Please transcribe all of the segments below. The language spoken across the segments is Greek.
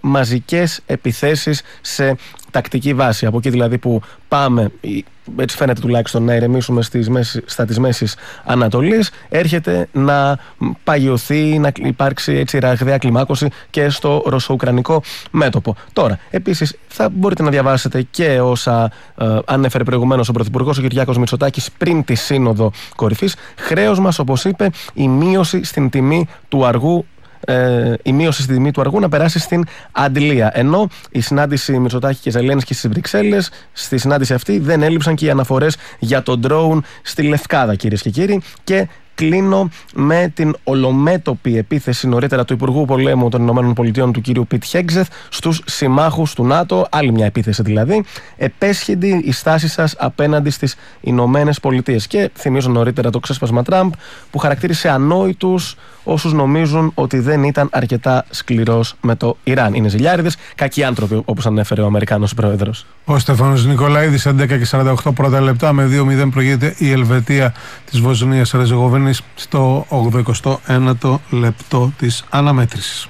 μαζικές επιθέσεις σε τακτική βάση. Από εκεί δηλαδή που πάμε, έτσι φαίνεται τουλάχιστον, να ηρεμήσουμε στα της Μέσης Ανατολής, έρχεται να παγιωθεί, να υπάρξει έτσι ραγδαία κλιμάκωση και στο ρωσο-ουκρανικό μέτωπο. Τώρα, επίσης, θα μπορείτε να διαβάσετε και όσα ανέφερε προηγουμένως ο Πρωθυπουργός ο Κυριάκος Μητσοτάκης πριν τη Σύνοδο Κορυφής. Χρέος μας, όπως είπε, η μείωση στην τιμή του αργού. Η μείωση στη τιμή του αργού να περάσει στην αντλία. Ενώ η συνάντηση Μητσοτάκη και Ζελένσκι στις Βρυξέλλες, στη συνάντηση αυτή δεν έλειψαν και οι αναφορές για το ντρόουν στη Λευκάδα, κυρίες και κύριοι. Και κλείνω με την ολομέτωπη επίθεση νωρίτερα του Υπουργού Πολέμου των ΗΠΑ του κ. Πιτ Χέγκσεθ στους συμμάχους του ΝΑΤΟ. Άλλη μια επίθεση δηλαδή. Επέσχυντη η στάση σας απέναντι στις ΗΠΑ. Και θυμίζω νωρίτερα το ξέσπασμα Τραμπ που χαρακτήρισε ανόητους όσους νομίζουν ότι δεν ήταν αρκετά σκληρός με το Ιράν. Είναι ζηλιάριδες, κακοί άνθρωποι, όπως ανέφερε ο Αμερικάνος πρόεδρος. Ο Στέφανος Νικολαίδης, 11:48 πρώτα λεπτά, με 2-0 προηγείται η Ελβετία της Βοσνίας Ερζεγοβίνης στο 89ο λεπτό της αναμέτρησης.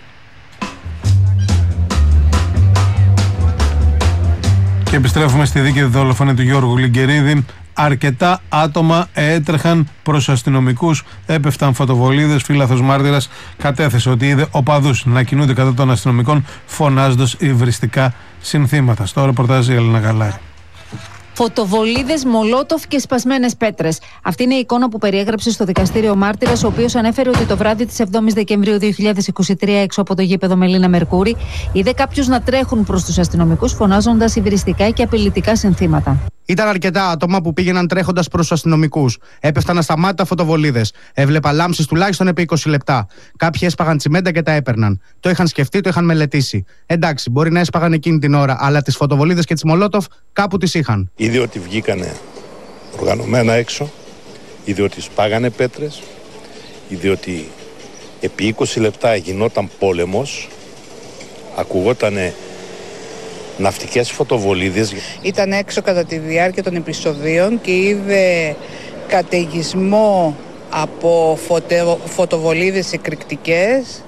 Και επιστρέφουμε στη δίκαιη δολοφονία του Γιώργου Λιγκερίδη. Αρκετά άτομα έτρεχαν προς αστυνομικούς, έπεφταν φωτοβολίδες. Φύλαθος μάρτυρας κατέθεσε ότι είδε οπαδούς να κινούνται κατά των αστυνομικών φωνάζοντας υβριστικά συνθήματα. Στο ρεπορτάζ η Έλληνα Γαλάρη. Φωτοβολίδες, μολότοφ και σπασμένες πέτρες. Αυτή είναι η εικόνα που περιέγραψε στο δικαστήριο ο μάρτυρας, ο οποίος ανέφερε ότι το βράδυ της 7ης Δεκεμβρίου 2023, έξω από το γήπεδο Μελίνα Μερκούρη, είδε κάποιους να τρέχουν προς τους αστυνομικούς, φωνάζοντας υβριστικά και απειλητικά συνθήματα. Ήταν αρκετά άτομα που πήγαιναν τρέχοντας προς τους αστυνομικούς. Έπεφταν ασταμάτητα φωτοβολίδες. Έβλεπα λάμψεις τουλάχιστον επί 20 λεπτά. Κάποιοι έσπαγαν τσιμέντα και τα έπαιρναν. Το είχαν σκεφτεί, το είχαν μελετήσει. Εντάξει, μπορεί να έσπαγαν εκείνη την ώρα, αλλά τις φωτοβολίδες και τις μολότοφ κάπου τις είχαν. Είδε ότι βγήκανε οργανωμένα έξω, είδε ότι σπάγανε πέτρες, είδε ότι επί 20 λεπτά γινόταν πόλεμος, ακουγότανε ναυτικές φωτοβολίδες. Ήταν έξω κατά τη διάρκεια των επεισοδίων και είδε καταιγισμό από φωτοβολίδες εκρηκτικές.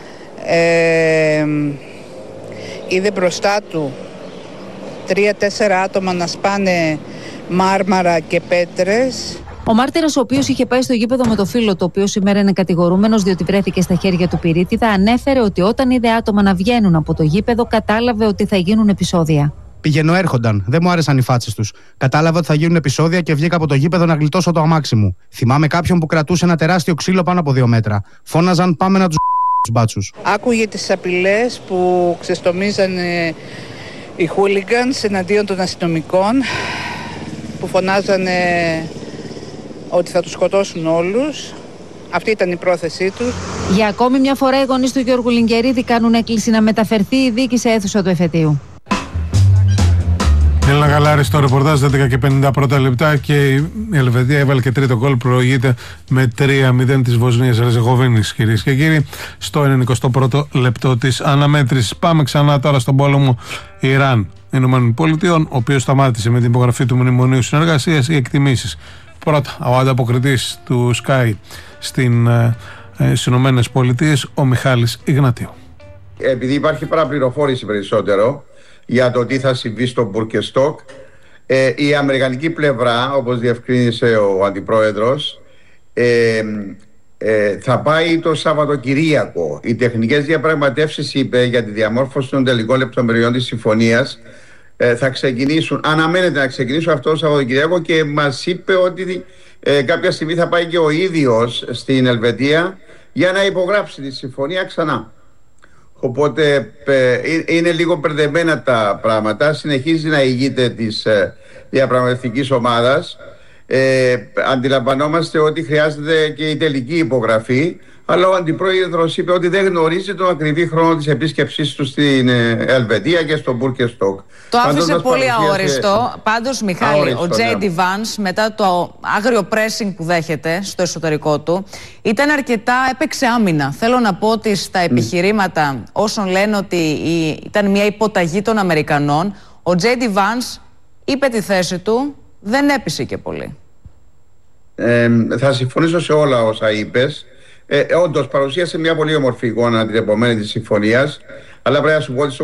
Είδε μπροστά του 3-4 άτομα να σπάνε μάρμαρα και πέτρες. Ο μάρτυρας, ο οποίος είχε πάει στο γήπεδο με το φίλο του, ο οποίος σήμερα είναι κατηγορούμενος διότι βρέθηκε στα χέρια του πυρίτιδα, ανέφερε ότι όταν είδε άτομα να βγαίνουν από το γήπεδο, κατάλαβε ότι θα γίνουν επεισόδια. Πηγαίνω έρχονταν, δεν μου άρεσαν οι φάτσες τους. Κατάλαβα ότι θα γίνουν επεισόδια και βγήκα από το γήπεδο να γλιτώσω το αμάξι μου. Θυμάμαι κάποιον που κρατούσε ένα τεράστιο ξύλο πάνω από 2 μέτρα. Φώναζαν πάμε να τους μπάτσους. Άκουγε τις απειλές που ξεστομίζανε οι hooligans εναντίον των αστυνομικών, που φωνάζανε ότι θα τους σκοτώσουν όλους. Αυτή ήταν η πρόθεσή τους. Για ακόμη μια φορά οι γονείς του Γιώργου Λιγκερίδη κάνουν έκκληση να μεταφερθεί η δίκη σε αίθουσα του εφετείου. Έλληνα Γαλάρη στο ρεπορτάζ, 11:50 πρώτα λεπτά, και η Ελβετία έβαλε και τρίτο γκολ, προηγείται με 3-0 της Βοσνίας Ερζεγοβίνης, κυρίες και κύριοι, στο 91ο λεπτό της αναμέτρησης. Πάμε ξανά τώρα στον πόλεμο Ιράν Ηνωμένων Πολιτειών, ο οποίος σταμάτησε με την υπογραφή του Μνημονίου Συνεργασίας. Οι εκτιμήσεις. Πρώτα, ο ανταποκριτής του Sky στις Ηνωμένες Πολιτείες, ο Μιχάλης Ιγνατίου. Επειδή υπάρχει παραπληροφόρηση περισσότερο για το τι θα συμβεί στο Μπουρκεστόκ, η αμερικανική πλευρά, όπως διευκρίνησε ο αντιπρόεδρος, θα πάει το Σαββατοκυριακό. Οι τεχνικές διαπραγματεύσεις, είπε, για τη διαμόρφωση των τελικών λεπτομεριών της συμφωνίας θα ξεκινήσουν, αναμένεται να ξεκινήσουν αυτό το Σαββατοκυριακό, και μας είπε ότι κάποια στιγμή θα πάει και ο ίδιος στην Ελβετία για να υπογράψει τη συμφωνία ξανά. Οπότε είναι λίγο μπερδεμένα τα πράγματα. Συνεχίζει να ηγείται της διαπραγματευτικής ομάδας. Αντιλαμβανόμαστε ότι χρειάζεται και η τελική υπογραφή, αλλά ο αντιπρόεδρος είπε ότι δεν γνωρίζει τον ακριβή χρόνο της επίσκεψής του στην Ελβετία και στο Μπουρκεστόκ. Το άφησε πολύ αόριστο. Πάντως, Μιχάλη, ο J.D. Vance, μετά το άγριο pressing που δέχεται στο εσωτερικό του, ήταν αρκετά, έπαιξε άμυνα. Θέλω να πω ότι στα επιχειρήματα όσων λένε ότι ήταν μια υποταγή των Αμερικανών, ο J.D. Vance είπε τη θέση του, δεν έπεισε και πολύ. Θα συμφωνήσω σε όλα όσα είπες. Όντως παρουσίασε μια πολύ όμορφη εικόνα την επομένη της συμφωνίας, αλλά πρέπει να σου πω ότι